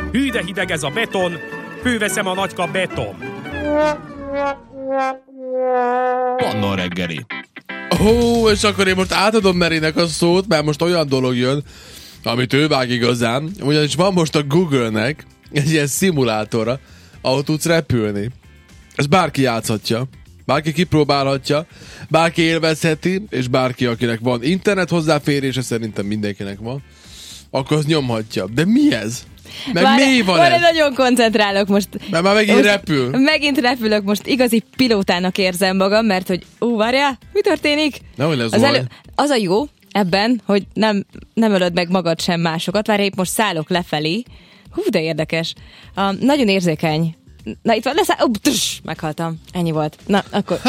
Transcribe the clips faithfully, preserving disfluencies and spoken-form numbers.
Hű de hideg ez a beton, főveszem a nagykap beton. Pannon reggeli. Ó, és akkor én most átadom Merinek a szót, mert most olyan dolog jön, amit ő vág igazán, ugyanis van most a Google-nek egy ilyen szimulátora, ahol tudsz repülni. Ezt bárki játszhatja, bárki kipróbálhatja, bárki élvezheti, és bárki, akinek van internet hozzáférése, szerintem mindenkinek van, akkor az nyomhatja. De mi ez? Meg Várj, mi van várj, ez? nagyon koncentrálok most. Mert már megint most repül. Megint repülök, most igazi pilótának érzem magam, mert hogy, ú, várjál, mi történik? Nehogy lesz az, baj. az a jó ebben, hogy nem, nem ölöd meg magad sem másokat, várj, épp most szállok lefelé. Hú, de érdekes. Uh, nagyon érzékeny. Na, itt van, leszáll, oh, tss, meghaltam. Ennyi volt. Na, akkor.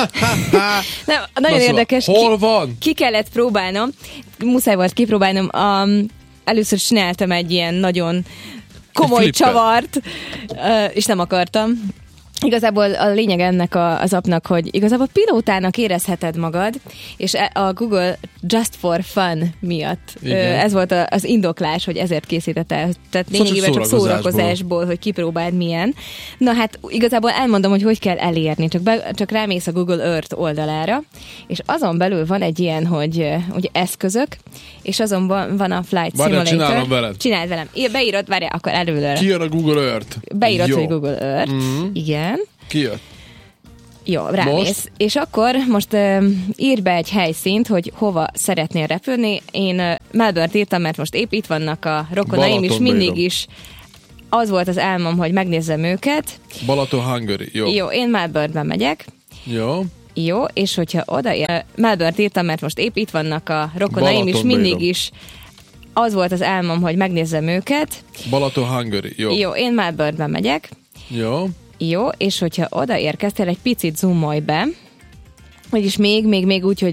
Nem, nagyon Na, érdekes. Szóval, hol ki, van? Ki kellett próbálnom. Muszáj volt kipróbálnom. Um, először csináltam egy ilyen nagyon komoly csavart, uh, és nem akartam. Igazából a lényeg ennek a, az appnak, hogy igazából pilótának érezheted magad, és a Google Just for Fun miatt. Igen. Ez volt az indoklás, hogy ezért készített el. Tehát lényegében csak szórakozásból, hogy kipróbáld milyen. Na hát igazából elmondom, hogy hogy kell elérni. Csak, be, csak rámész a Google Earth oldalára, és azon belül van egy ilyen, hogy ugye eszközök, és azon van a Flight Várjál, Simulator. csinálom veled. Csináld velem. Beírod, várjál, akkor előre. Ki jön a Google Earth? Beírod, Jó. hogy Google Earth. Mm-hmm. Igen. Ki jött? Jó, rámész. Most? És akkor most uh, írj be egy helyszínt, hogy hova szeretnél repülni. Én uh, Melbourne-t írtam, mert most épp itt vannak a rokonaim, és mindig írom. Is az volt az álmom, hogy megnézzem őket. Balaton Hungary, jó. Jó, én Melbourne-ben megyek. Jó. Jó, és hogyha oda uh, Melbourne-t írtam, mert most épp itt vannak a rokonaim, és mindig írom. Is az volt az álmom, hogy megnézzem őket. Balaton Hungary, jó. Jó, én Melbourne-ben megyek. Jó. Jó, és hogyha odaérkeztél, egy picit zoomolj be, vagyis még, még, még úgy, hogy